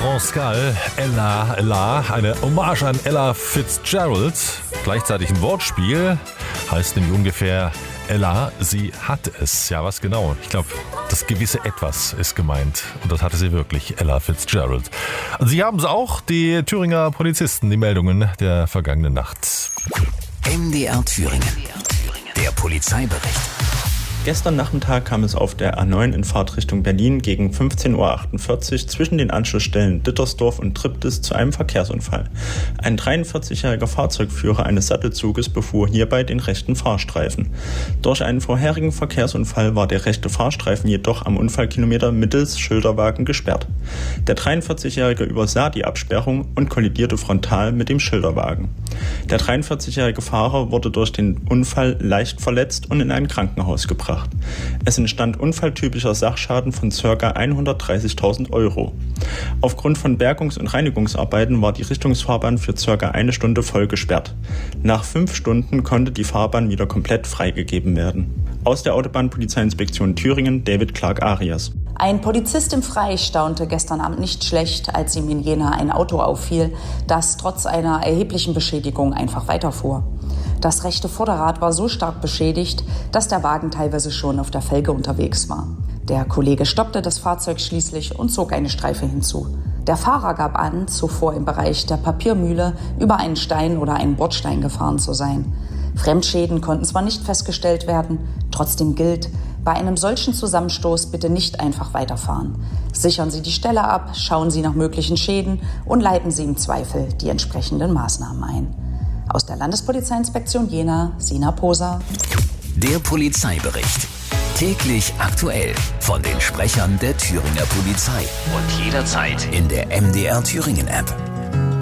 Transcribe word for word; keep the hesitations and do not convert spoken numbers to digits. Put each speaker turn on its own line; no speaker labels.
France Gall, Ella, Ella, eine Hommage an Ella Fitzgerald. Gleichzeitig ein Wortspiel, heißt nämlich ungefähr Ella, sie hat es. Ja, was genau? Ich glaube, das gewisse Etwas ist gemeint. Und das hatte sie wirklich, Ella Fitzgerald. Und sie haben es auch, die Thüringer Polizisten, die Meldungen der vergangenen Nacht.
M D R Thüringen, der Polizeibericht.
Gestern Nachmittag kam es auf der A neun in Fahrtrichtung Berlin gegen fünfzehn Uhr achtundvierzig zwischen den Anschlussstellen Dittersdorf und Triptis zu einem Verkehrsunfall. Ein dreiundvierzigjähriger Fahrzeugführer eines Sattelzuges befuhr hierbei den rechten Fahrstreifen. Durch einen vorherigen Verkehrsunfall war der rechte Fahrstreifen jedoch am Unfallkilometer mittels Schilderwagen gesperrt. Der dreiundvierzigjährige übersah die Absperrung und kollidierte frontal mit dem Schilderwagen. Der dreiundvierzigjährige Fahrer wurde durch den Unfall leicht verletzt und in ein Krankenhaus gebracht. Es entstand unfalltypischer Sachschaden von ca. hundertdreißigtausend Euro. Aufgrund von Bergungs- und Reinigungsarbeiten war die Richtungsfahrbahn für ca. eine Stunde voll gesperrt. Nach fünf Stunden konnte die Fahrbahn wieder komplett freigegeben werden. Aus der Autobahnpolizeiinspektion Thüringen, David Clark-Arias.
Ein Polizist im Freie staunte gestern Abend nicht schlecht, als ihm in Jena ein Auto auffiel, das trotz einer erheblichen Beschädigung einfach weiterfuhr. Das rechte Vorderrad war so stark beschädigt, dass der Wagen teilweise schon auf der Felge unterwegs war. Der Kollege stoppte das Fahrzeug schließlich und zog eine Streife hinzu. Der Fahrer gab an, zuvor im Bereich der Papiermühle über einen Stein oder einen Bordstein gefahren zu sein. Fremdschäden konnten zwar nicht festgestellt werden, trotzdem gilt, bei einem solchen Zusammenstoß bitte nicht einfach weiterfahren. Sichern Sie die Stelle ab, schauen Sie nach möglichen Schäden und leiten Sie im Zweifel die entsprechenden Maßnahmen ein. Aus der Landespolizeiinspektion Jena, Sina Poser.
Der Polizeibericht. Täglich aktuell von den Sprechern der Thüringer Polizei. Und jederzeit in der M D R Thüringen App.